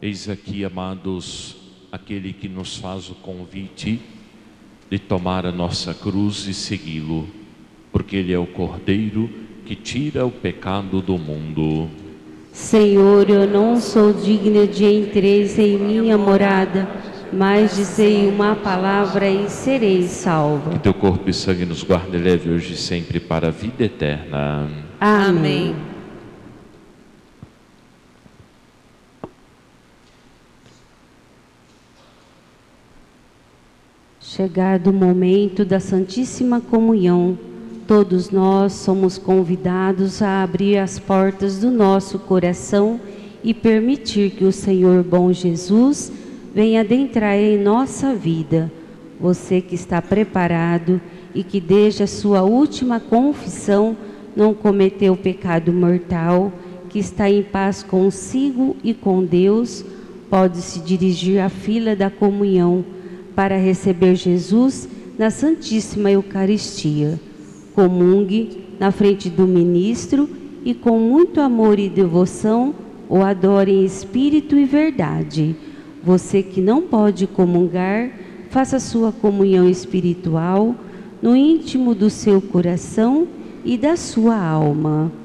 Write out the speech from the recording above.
Eis aqui, amados, aquele que nos faz o convite de tomar a nossa cruz e segui-lo, porque Ele é o Cordeiro que tira o pecado do mundo. Senhor, eu não sou digna de entreis em minha morada, mas dizei uma palavra e serei salva. Que teu corpo e sangue nos guarde e leve hoje e sempre para a vida eterna. Amém. Chegado o momento da Santíssima Comunhão, todos nós somos convidados a abrir as portas do nosso coração e permitir que o Senhor bom Jesus venha adentrar em nossa vida. Você que está preparado e que desde a sua última confissão não cometeu pecado mortal, que está em paz consigo e com Deus, pode se dirigir à fila da comunhão para receber Jesus na Santíssima Eucaristia. Comungue na frente do ministro e com muito amor e devoção o adore em espírito e verdade. Você que não pode comungar, faça sua comunhão espiritual no íntimo do seu coração e da sua alma.